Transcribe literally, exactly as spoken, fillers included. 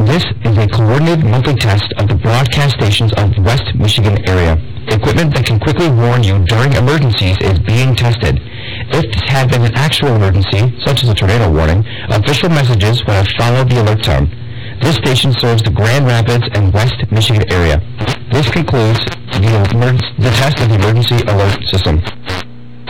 This is a coordinated monthly test of the broadcast stations of the West Michigan area. Equipment that can quickly warn you during emergencies is being tested. If this had been an actual emergency, such as a tornado warning, official messages would have followed the alert tone. This station serves the Grand Rapids and West Michigan area. This concludes the, emerg- the test of the emergency alert system.